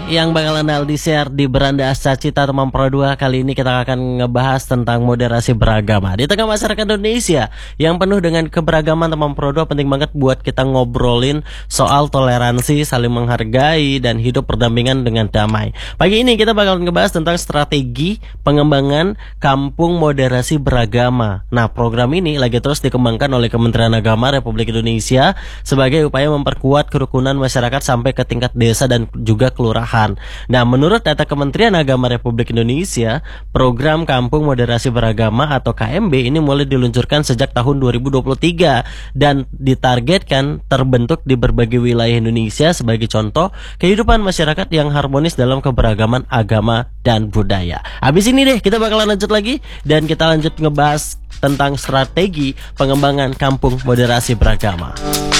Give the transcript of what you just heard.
yang bakalan di-share di Beranda Cita Teman Pro 2. Kali ini kita akan ngebahas tentang moderasi beragama. Di tengah masyarakat Indonesia yang penuh dengan keberagaman, Teman Pro 2 penting banget buat kita ngobrolin soal toleransi, saling menghargai, dan hidup berdampingan dengan damai. Pagi ini kita bakalan ngebahas tentang strategi pengembangan kampung moderasi beragama. Nah, program ini lagi terus dikembangkan oleh Kementerian Agama Republik Indonesia sebagai upaya memperkuat kerukunan masyarakat sampai ke tingkat desa dan juga kelurahan. Nah, menurut data Kementerian Agama Republik Indonesia, program Kampung Moderasi Beragama atau KMB ini mulai diluncurkan sejak tahun 2023 dan ditargetkan terbentuk di berbagai wilayah Indonesia sebagai contoh kehidupan masyarakat yang harmonis dalam keberagaman agama dan budaya. Habis ini deh kita bakalan lanjut lagi dan kita lanjut ngebahas tentang strategi pengembangan Kampung Moderasi Beragama.